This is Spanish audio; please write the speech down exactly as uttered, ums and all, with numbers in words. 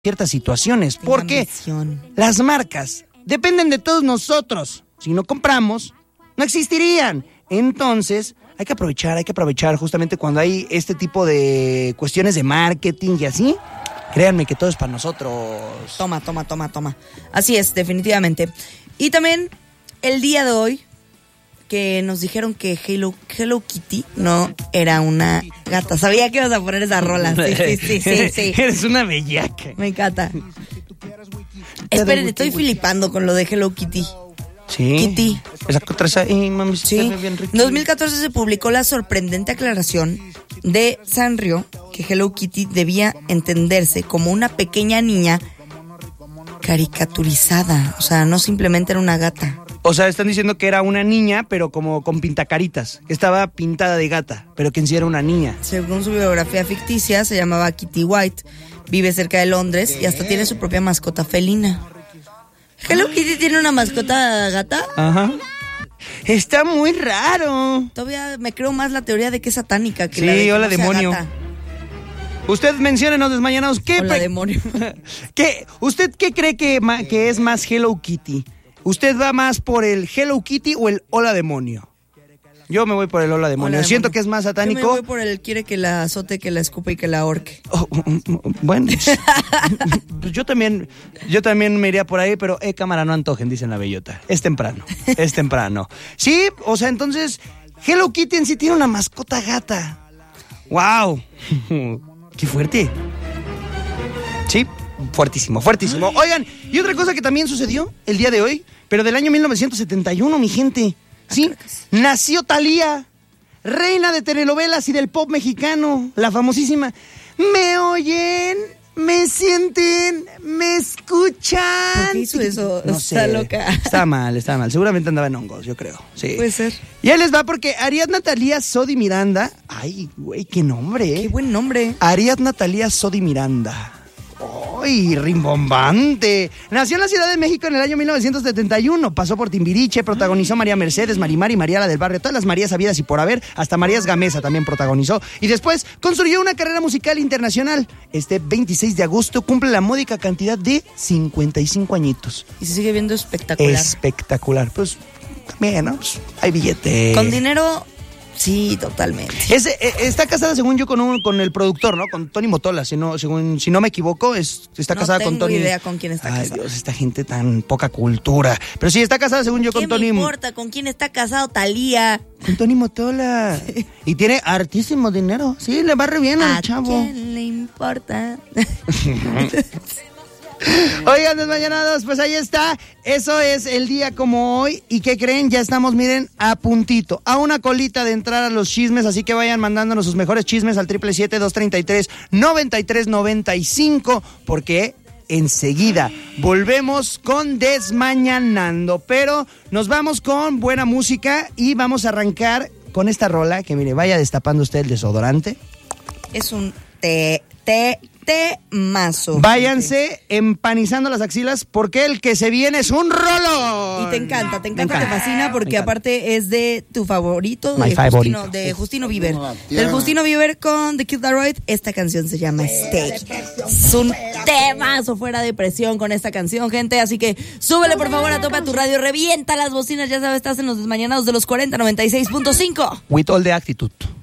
ciertas situaciones, porque las marcas dependen de todos nosotros. Si no compramos, no existirían. Entonces, hay que aprovechar, hay que aprovechar justamente cuando hay este tipo de cuestiones de marketing y así. Créanme que todo es para nosotros. Toma, toma, toma, toma. Así es, definitivamente. Y también el día de hoy, que nos dijeron que Hello, Hello Kitty no era una gata. Sabía que ibas a poner esa rola. Sí, sí, sí, sí, sí. Eres una bellaca. Me encanta. Esperen, estoy flipando con lo de Hello Kitty. Sí. Kitty. Esa cosa ahí, mami, sí. En dos mil catorce se publicó la sorprendente aclaración de Sanrio que Hello Kitty debía entenderse como una pequeña niña caricaturizada. O sea, no simplemente era una gata. O sea, están diciendo que era una niña, pero como con pintacaritas, que estaba pintada de gata, pero que en sí era una niña. Según su biografía ficticia, se llamaba Kitty White, vive cerca de Londres y hasta tiene su propia mascota felina. ¿Hello Kitty tiene una mascota gata? Ajá. Está muy raro. Todavía me creo más la teoría de que es satánica que sí, la de que hola no sea demonio. gata. Usted menciónenos, desmañanados, ¿qué, hola pre- demonio. ¿Qué, ¿Usted qué cree que, ma- que es más Hello Kitty? ¿Usted va más por el Hello Kitty o el Hola Demonio? Yo me voy por el Hola Demonio. Hola, Siento demonio. que es más satánico. Yo me voy por el quiere que la azote, que la escupe y que la ahorque. Oh, bueno, pues yo también, yo también me iría por ahí, pero eh, cámara, no antojen, dicen la bellota. Es temprano, es temprano. Sí, o sea, entonces, Hello Kitty en sí tiene una mascota gata. ¡Wow! ¡Qué fuerte! Sí, fuertísimo, fuertísimo. Oigan, y otra cosa que también sucedió el día de hoy, pero del año mil novecientos setenta y uno, mi gente. Sí, nació Thalía, reina de telenovelas y del pop mexicano, la famosísima ¿Me oyen? ¿Me sienten? ¿Me escuchan? ¿Por qué hizo eso? No Está sé. loca. Está mal, está mal. Seguramente andaba en hongos, yo creo. Sí. Puede ser. Y ahí les va porque Ariadna Thalía Sodi Miranda. Ay, güey, qué nombre, ¿eh? Qué buen nombre. Ariadna Thalía Sodi Miranda. ¡Ay, rimbombante! Nació en la Ciudad de México en el año mil novecientos setenta y uno. Pasó por Timbiriche, protagonizó María Mercedes, Marimar y María la del Barrio. Todas las Marías habidas y por haber. Hasta Marías Gamesa también protagonizó. Y después construyó una carrera musical internacional. Este veintiséis de agosto cumple la módica cantidad de cincuenta y cinco añitos. Y se sigue viendo espectacular. Espectacular. Pues también, ¿no? Pues, hay billetes. Con dinero... Sí, totalmente. Es, eh, está casada, según yo, con un, con el productor, ¿no? Con Tony Motola, si no, según, si no me equivoco, es, está no casada con Tony. No tengo idea con quién está Ay, casada. Dios, esta gente tan poca cultura. Pero sí, está casada, según yo, con ¿Qué Tony... ¿Qué me importa con quién está casado Thalía? Con Tony Motola. Sí. Y tiene hartísimo dinero. Sí, le va re bien al chavo. ¿A quién le importa? Oigan, desmañanados, pues ahí está. Eso es el día como hoy. ¿Y qué creen? Ya estamos, miren, a puntito, a una colita de entrar a los chismes. Así que vayan mandándonos sus mejores chismes al siete siete siete, dos tres tres, nueve tres nueve cinco. Porque enseguida volvemos con Desmañanando. Pero nos vamos con buena música y vamos a arrancar con esta rola. Que mire, vaya destapando usted el desodorante. Es un té, té. Temazo. Váyanse empanizando las axilas porque el que se viene es un rollo. Y te encanta, te encanta, te fascina porque aparte es de tu favorito, My de favorito. Justino, de Justino Bieber. Del Justino Bieber con The Kid Laroi. Esta canción se llama Steak. Es un temazo, fuera de presión con esta canción, gente. Así que súbele por favor a tope a tu radio, revienta las bocinas, ya sabes, estás en los desmañanados de los cuarenta noventa y seis punto cinco. With all the attitude.